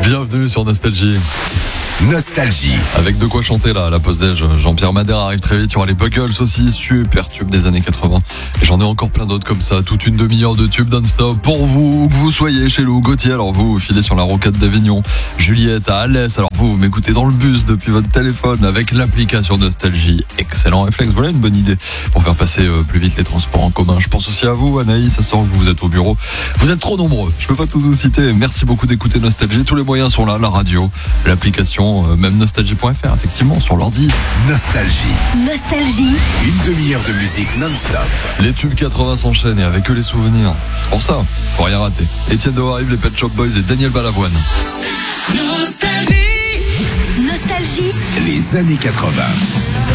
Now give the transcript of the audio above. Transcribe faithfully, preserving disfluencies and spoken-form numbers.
Bienvenue sur Nostalgie. Nostalgie. Avec de quoi chanter là à la pause déj. Jean-Pierre Madère arrive très vite. Il y aura les Buggles aussi, super tubes des années quatre-vingts. Et j'en ai encore plein d'autres comme ça. Toute une demi-heure de tubes non-stop pour vous, où que vous soyez chez Lou. Gauthier, alors vous, vous filez sur la rocade d'Avignon. Juliette à Alès, alors vous, vous m'écoutez dans le bus depuis votre téléphone avec l'application Nostalgie. Excellent réflexe. Voilà une bonne idée pour faire passer euh, plus vite les transports en commun. Je pense aussi à vous, Anaïs. Ça sent que vous êtes au bureau. Vous êtes trop nombreux. Je peux pas tous vous citer. Merci beaucoup d'écouter Nostalgie. Tous les moyens sont là. La radio, l'application. Même nostalgie point f r, effectivement, sur l'ordi. Nostalgie. Nostalgie. Une demi-heure de musique non-stop. Les tubes quatre-vingts s'enchaînent et avec eux les souvenirs. C'est pour ça, faut rien rater. Étienne Dao arrive, les Pet Shop Boys et Daniel Balavoine. Nostalgie. Nostalgie. Les années quatre-vingts.